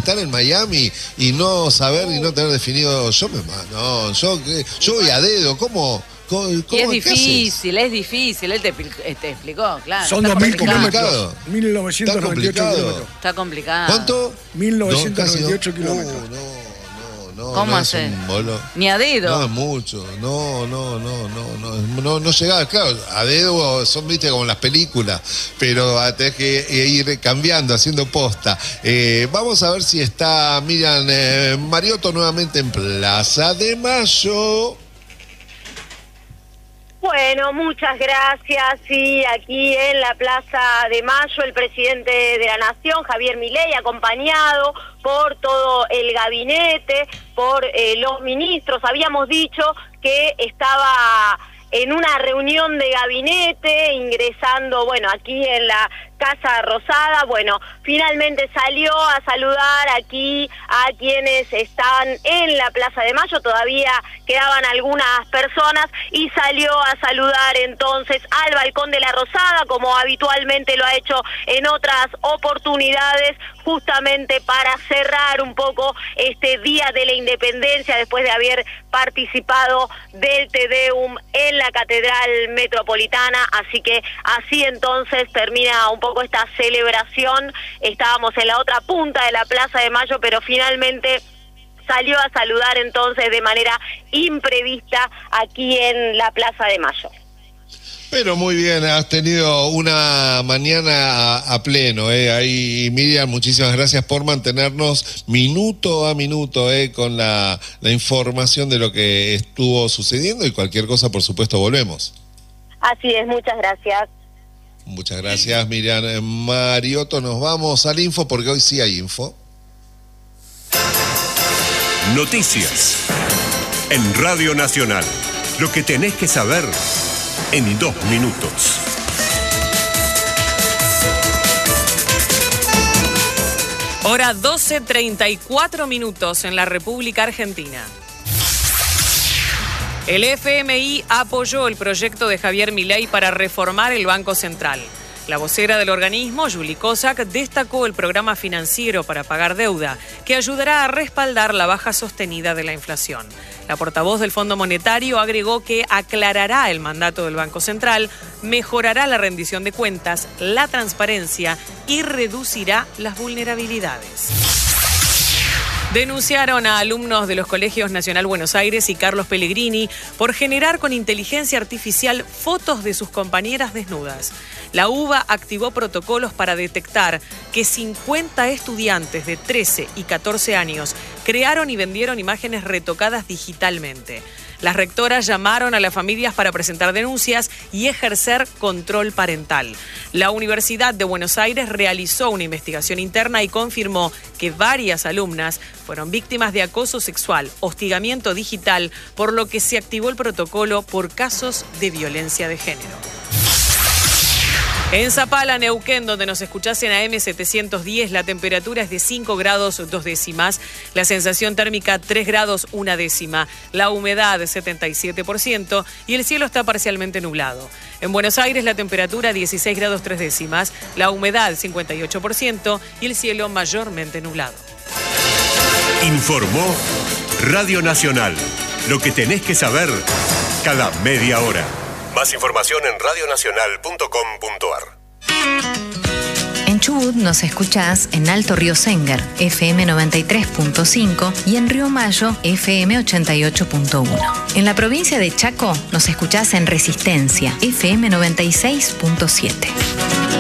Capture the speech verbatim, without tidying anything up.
estar en Miami y no saber y no tener definido, yo me no, yo, yo voy a dedo, ¿cómo? ¿Cómo, y es difícil, es difícil, él te, te explicó, claro. Son dos mil kilómetros, mil novecientos noventa y ocho kilómetros. Está complicado. ¿Cuánto? mil novecientos noventa y ocho kilómetros. Uh, no, no, no, ¿Cómo no hacer? Bolo. Ni a dedo. No es mucho, no, no, no, no, no, no, no llegaba, claro, a dedo son, viste, como en las películas, pero tenés que ir cambiando, haciendo posta. Eh, vamos a ver si está Miriam eh, Mariotto nuevamente en Plaza de Mayo. Bueno, muchas gracias. Sí, aquí en la Plaza de Mayo, el presidente de la Nación, Javier Milei, acompañado por todo el gabinete, por eh, los ministros. Habíamos dicho que estaba en una reunión de gabinete, ingresando, bueno, aquí en la Casa Rosada. Bueno, finalmente salió a saludar aquí a quienes están en la Plaza de Mayo. Todavía quedaban algunas personas y salió a saludar entonces al balcón de la Rosada, como habitualmente lo ha hecho en otras oportunidades, justamente para cerrar un poco este Día de la Independencia, después de haber participado del Te Deum en la Catedral Metropolitana. Así que así entonces termina un poco esta celebración. Estábamos en la otra punta de la Plaza de Mayo, pero finalmente salió a saludar entonces de manera imprevista aquí en la Plaza de Mayo. Pero muy bien, has tenido una mañana a, a pleno, eh. Ahí, Miriam, muchísimas gracias por mantenernos minuto a minuto eh, con la, la información de lo que estuvo sucediendo, y cualquier cosa, por supuesto, volvemos. Así es, muchas gracias. Muchas gracias, Miriam Mariotto. Nos vamos al info, porque hoy sí hay info. Noticias en Radio Nacional. Lo que tenés que saber en dos minutos. Hora doce treinta y cuatro minutos en la República Argentina. El F M I apoyó el proyecto de Javier Milei para reformar el Banco Central. La vocera del organismo, Juli Kozak, destacó el programa financiero para pagar deuda, que ayudará a respaldar la baja sostenida de la inflación. La portavoz del Fondo Monetario agregó que aclarará el mandato del Banco Central, mejorará la rendición de cuentas, la transparencia y reducirá las vulnerabilidades. Denunciaron a alumnos de los colegios Nacional Buenos Aires y Carlos Pellegrini por generar con inteligencia artificial fotos de sus compañeras desnudas. La UBA activó protocolos para detectar que cincuenta estudiantes de trece y catorce años crearon y vendieron imágenes retocadas digitalmente. Las rectoras llamaron a las familias para presentar denuncias y ejercer control parental. La Universidad de Buenos Aires realizó una investigación interna y confirmó que varias alumnas fueron víctimas de acoso sexual, hostigamiento digital, por lo que se activó el protocolo por casos de violencia de género. En Zapala, Neuquén, donde nos escuchás en A M setecientos diez, la temperatura es de cinco grados dos décimas, la sensación térmica tres grados una décima, la humedad setenta y siete por ciento y el cielo está parcialmente nublado. En Buenos Aires la temperatura dieciséis grados tres décimas, la humedad cincuenta y ocho por ciento y el cielo mayormente nublado. Informó Radio Nacional. Lo que tenés que saber cada media hora. Más información en radio nacional punto com punto ar. En Chubut nos escuchás en Alto Río Sengar, F M noventa y tres punto cinco y en Río Mayo, F M ochenta y ocho punto uno. En la provincia de Chaco nos escuchás en Resistencia, F M noventa y seis punto siete.